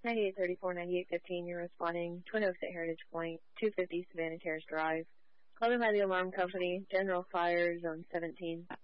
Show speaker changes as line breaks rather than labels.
9834, 9815, you're responding. Twin Oaks at Heritage Point, 250 Savannah Terrace Drive. Called in by the alarm company, general fire, zone 17.